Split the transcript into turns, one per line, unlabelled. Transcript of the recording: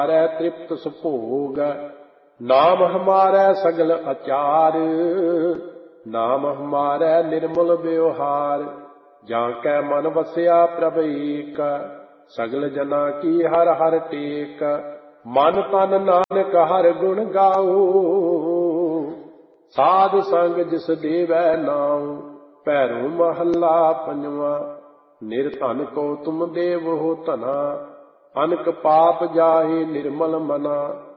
हमारे तृप्त सुभोग। नाम हमारे सगल आचार, नाम हमारे निर्मल व्यवहार। जाके मन बसिया प्रभ एक, सगल जना की हर हर टेक। मन तन नानक हर गुण गाओ, साध संग जिस देवै नाउ। पैरों महला पंजवा, निर्धन को तुम देव हो तना। अनक पाप जाहे निर्मल मना।